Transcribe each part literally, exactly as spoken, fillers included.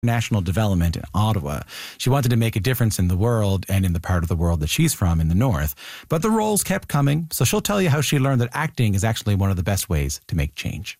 national development in Ottawa. She wanted to make a difference in the world and in the part of the world that she's from in the north. But the roles kept coming, so she'll tell you how she learned that acting is actually one of the best ways to make change.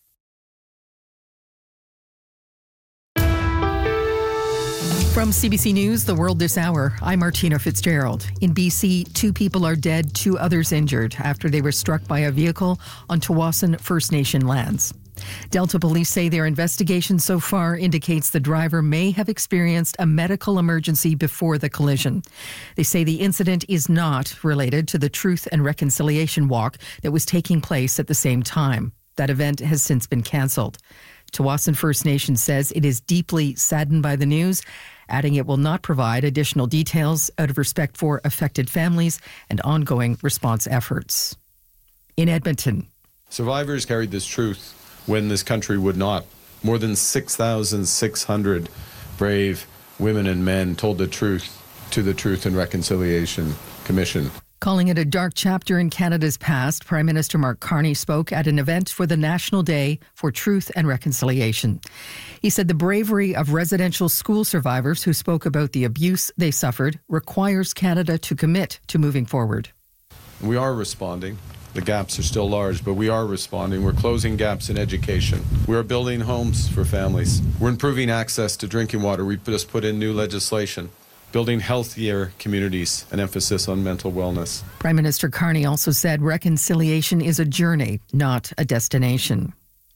From C B C News, The World This Hour, I'm Martina Fitzgerald. In B C, two people are dead, two others injured after they were struck by a vehicle on Tsawwassen First Nation lands. Delta police say their investigation so far indicates the driver may have experienced a medical emergency before the collision. They say the incident is not related to the Truth and Reconciliation Walk that was taking place at the same time. That event has since been cancelled. Tsawwassen First Nation says it is deeply saddened by the news, adding it will not provide additional details out of respect for affected families and ongoing response efforts. In Edmonton, survivors carried this truth when this country would not. More than six thousand six hundred brave women and men told the truth to the Truth and Reconciliation Commission. Calling it a dark chapter in Canada's past, Prime Minister Mark Carney spoke at an event for the National Day for Truth and Reconciliation. He said the bravery of residential school survivors who spoke about the abuse they suffered requires Canada to commit to moving forward. We are responding. The gaps are still large, but we are responding. We're closing gaps in education. We are building homes for families. We're improving access to drinking water. We just put in new legislation, building healthier communities, an emphasis on mental wellness. Prime Minister Carney also said reconciliation is a journey, not a destination.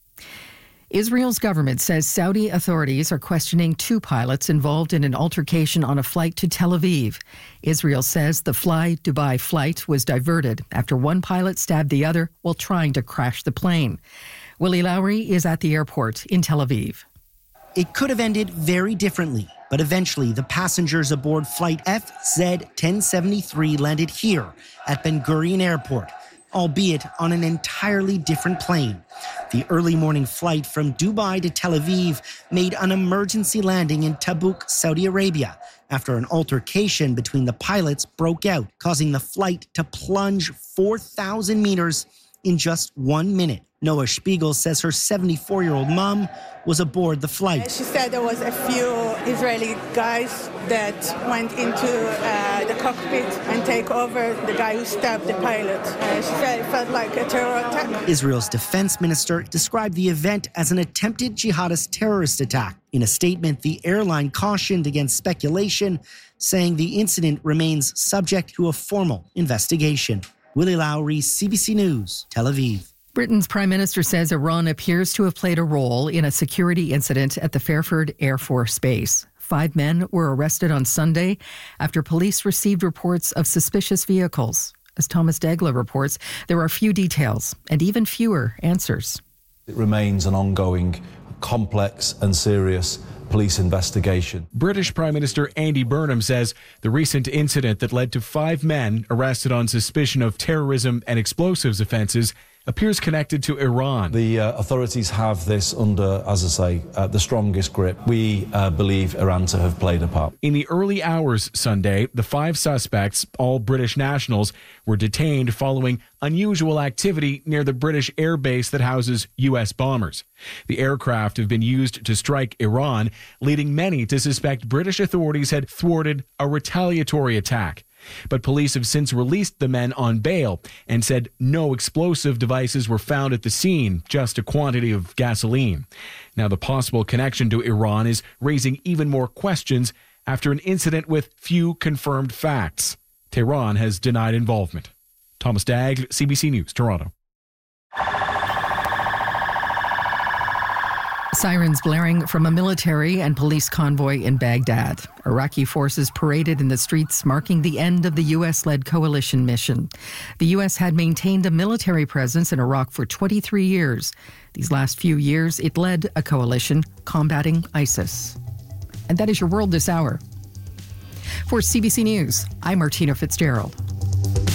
Israel's government says Saudi authorities are questioning two pilots involved in an altercation on a flight to Tel Aviv. Israel says the Fly Dubai flight was diverted after one pilot stabbed the other while trying to crash the plane. Willie Lowry is at the airport in Tel Aviv. It could have ended very differently, but eventually the passengers aboard flight F Z ten seventy-three landed here at Ben Gurion Airport, albeit on an entirely different plane. The early morning flight from Dubai to Tel Aviv made an emergency landing in Tabuk, Saudi Arabia, after an altercation between the pilots broke out, causing the flight to plunge four thousand meters in just one minute. Noah Spiegel says her seventy-four-year-old mom was aboard the flight. She said there was a few Israeli guys that went into uh, the cockpit and take over the guy who stabbed the pilot. Uh, she said it felt like a terror attack. Israel's defense minister described the event as an attempted jihadist terrorist attack. In a statement, the airline cautioned against speculation, saying the incident remains subject to a formal investigation. Willie Lowry, C B C News, Tel Aviv. Britain's Prime Minister says Iran appears to have played a role in a security incident at the Fairford Air Force Base. Five men were arrested on Sunday after police received reports of suspicious vehicles. As Thomas Degla reports, there are few details and even fewer answers. It remains an ongoing, complex and serious police investigation. British Prime Minister Andy Burnham says the recent incident that led to five men arrested on suspicion of terrorism and explosives offences appears connected to Iran. The uh, authorities have this under, as I say, uh, the strongest grip. We uh, believe Iran to have played a part. In the early hours Sunday, the five suspects, all British nationals, were detained following unusual activity near the British air base that houses U S bombers. The aircraft have been used to strike Iran, leading many to suspect British authorities had thwarted a retaliatory attack. But police have since released the men on bail and said no explosive devices were found at the scene, just a quantity of gasoline. Now, the possible connection to Iran is raising even more questions after an incident with few confirmed facts. Tehran has denied involvement. Thomas Dagg, C B C News, Toronto. Sirens blaring from a military and police convoy in Baghdad. Iraqi forces paraded in the streets, marking the end of the U S-led coalition mission. The U S had maintained a military presence in Iraq for twenty-three years. These last few years, it led a coalition combating ISIS. And that is your World This Hour. For C B C News, I'm Martina Fitzgerald.